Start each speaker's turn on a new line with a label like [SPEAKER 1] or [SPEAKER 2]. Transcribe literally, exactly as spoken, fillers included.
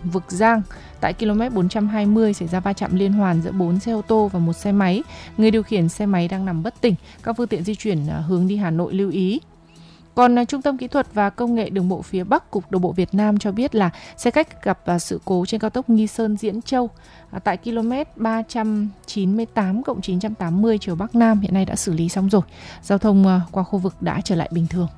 [SPEAKER 1] Vực Giang. Tại ki lô mét bốn trăm hai mươi xảy ra va chạm liên hoàn giữa bốn xe ô tô và một xe máy. Người điều khiển xe máy đang nằm bất tỉnh. Các phương tiện di chuyển hướng đi Hà Nội lưu ý. Còn Trung tâm Kỹ thuật và Công nghệ Đường bộ phía Bắc, Cục Đường bộ Việt Nam cho biết là xe khách gặp sự cố trên cao tốc Nghi Sơn - Diễn Châu tại ki lô mét ba trăm chín mươi tám cộng chín trăm tám mươi chiều Bắc Nam hiện nay đã xử lý xong rồi. Giao thông qua khu vực đã trở lại bình thường.